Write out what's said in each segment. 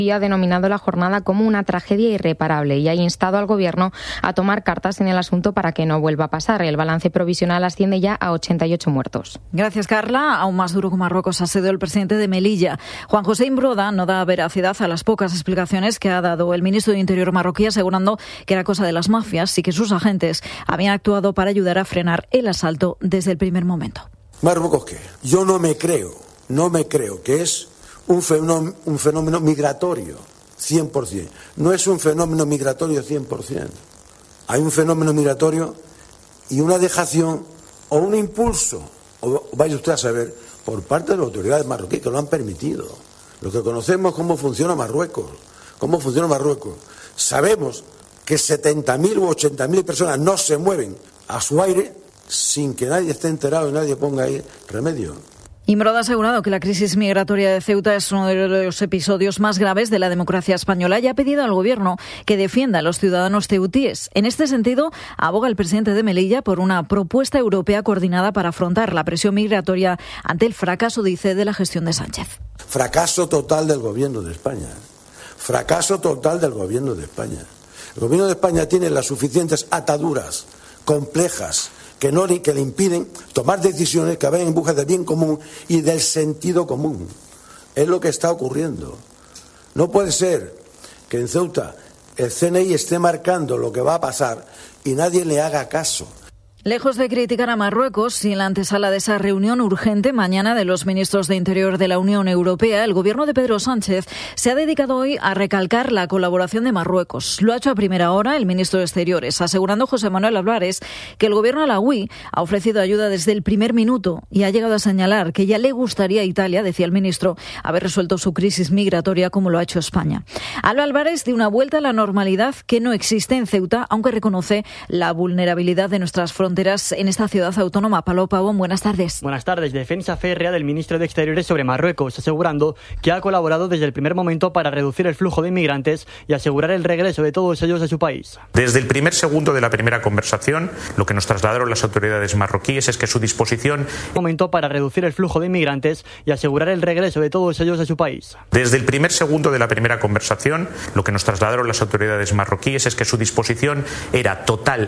y ha denominado la jornada como una tragedia irreparable y ha instado al Gobierno a tomar cartas en el asunto para que no vuelva a pasar. El balance provisional asciende ya a 88 muertos. Gracias, Carla. Aún más duro que Marruecos ha sido el presidente de Melilla. Juan José Imbroda no da veracidad a las pocas explicaciones que ha dado el ministro de Interior marroquí, asegurando que era cosa de las mafias y que sus agentes habían actuado para ayudar a frenar el asalto desde el primer momento. ¿Marruecos qué? Yo no me creo que es un fenómeno migratorio 100%. No es un fenómeno migratorio 100%. Hay un fenómeno migratorio y una dejación o un impulso, o vaya usted a saber, por parte de las autoridades marroquíes que lo han permitido. Lo que conocemos cómo funciona Marruecos. Sabemos que 70.000 u 80.000 personas no se mueven a su aire sin que nadie esté enterado y nadie ponga ahí remedio. Imbroda ha asegurado que la crisis migratoria de Ceuta es uno de los episodios más graves de la democracia española y ha pedido al Gobierno que defienda a los ciudadanos ceutíes. En este sentido, aboga el presidente de Melilla por una propuesta europea coordinada para afrontar la presión migratoria ante el fracaso, dice, de la gestión de Sánchez. Fracaso total del Gobierno de España. El Gobierno de España tiene las suficientes ataduras complejas que le impiden tomar decisiones que vayan en busca del bien común y del sentido común. Es lo que está ocurriendo. No puede ser que en Ceuta el CNI esté marcando lo que va a pasar y nadie le haga caso. Lejos de criticar a Marruecos y en la antesala de esa reunión urgente mañana de los ministros de Interior de la Unión Europea, el Gobierno de Pedro Sánchez se ha dedicado hoy a recalcar la colaboración de Marruecos. Lo ha hecho a primera hora el ministro de Exteriores, asegurando José Manuel Álvarez que el Gobierno alauí ha ofrecido ayuda desde el primer minuto y ha llegado a señalar que ya le gustaría a Italia, decía el ministro, haber resuelto su crisis migratoria como lo ha hecho España. Habla Álvarez de una vuelta a la normalidad que no existe en Ceuta, aunque reconoce la vulnerabilidad de nuestras fronteras en esta ciudad autónoma. Pablo Pavón, buenas tardes. Buenas tardes. Defensa férrea del ministro de Exteriores sobre Marruecos, asegurando que ha colaborado desde el primer momento para reducir el flujo de inmigrantes y asegurar el regreso de todos ellos a su país. Desde el primer segundo de la primera conversación, lo que nos trasladaron las autoridades marroquíes es que su disposición... Momento para reducir el flujo de inmigrantes y asegurar el regreso de todos ellos a su país. Desde el primer segundo de la primera conversación, lo que nos trasladaron las autoridades marroquíes es que su disposición era total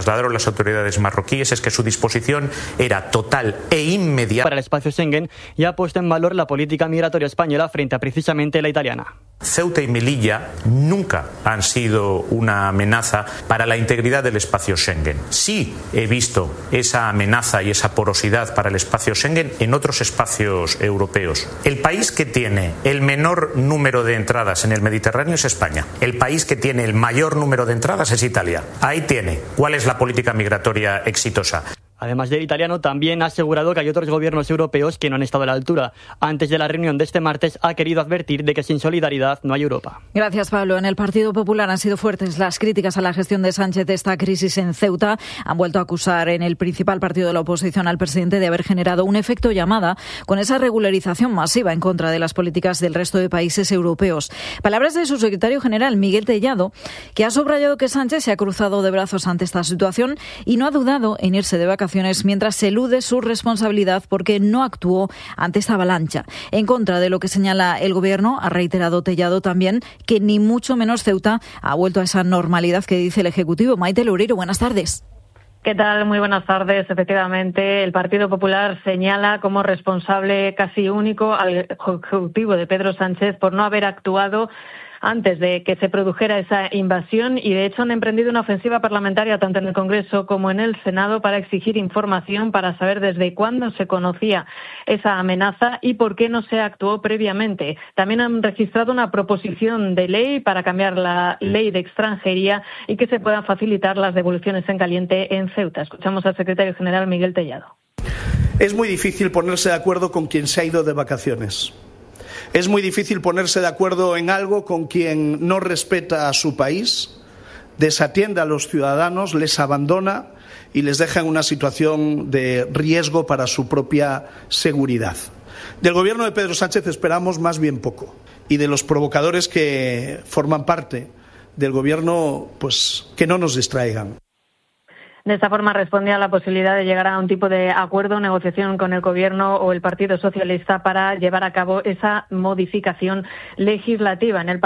inmediata para el espacio Schengen y ha puesto en valor la política migratoria española frente a precisamente la italiana. Ceuta y Melilla nunca han sido una amenaza para la integridad del espacio Schengen. Sí he visto esa amenaza y esa porosidad para el espacio Schengen en otros espacios europeos. El país que tiene el menor número de entradas en el Mediterráneo es España. El país que tiene el mayor número de entradas es Italia. Ahí tiene. ¿Cuál es la política migratoria exitosa? Además del italiano, también ha asegurado que hay otros gobiernos europeos que no han estado a la altura. Antes de la reunión de este martes, ha querido advertir de que sin solidaridad no hay Europa. Gracias, Pablo. En el Partido Popular han sido fuertes las críticas a la gestión de Sánchez de esta crisis en Ceuta. Han vuelto a acusar en el principal partido de la oposición al presidente de haber generado un efecto llamada con esa regularización masiva en contra de las políticas del resto de países europeos. Palabras de su secretario general, Miguel Tellado, que ha subrayado que Sánchez se ha cruzado de brazos ante esta situación y no ha dudado en irse de vacaciones mientras se elude su responsabilidad porque no actuó ante esta avalancha. En contra de lo que señala el Gobierno, ha reiterado Tellado también que ni mucho menos Ceuta ha vuelto a esa normalidad que dice el Ejecutivo. Maite Loureiro, buenas tardes. ¿Qué tal? Muy buenas tardes. Efectivamente, el Partido Popular señala como responsable casi único al Ejecutivo de Pedro Sánchez por no haber actuado antes de que se produjera esa invasión y, de hecho, han emprendido una ofensiva parlamentaria tanto en el Congreso como en el Senado para exigir información para saber desde cuándo se conocía esa amenaza y por qué no se actuó previamente. También han registrado una proposición de ley para cambiar la ley de extranjería y que se puedan facilitar las devoluciones en caliente en Ceuta. Escuchamos al secretario general Miguel Tellado. Es muy difícil ponerse de acuerdo con quien se ha ido de vacaciones. Es muy difícil ponerse de acuerdo en algo con quien no respeta a su país, desatiende a los ciudadanos, les abandona y les deja en una situación de riesgo para su propia seguridad. Del Gobierno de Pedro Sánchez esperamos más bien poco y de los provocadores que forman parte del Gobierno, pues que no nos distraigan. De esta forma respondía a la posibilidad de llegar a un tipo de acuerdo, negociación con el Gobierno o el Partido Socialista para llevar a cabo esa modificación legislativa. En el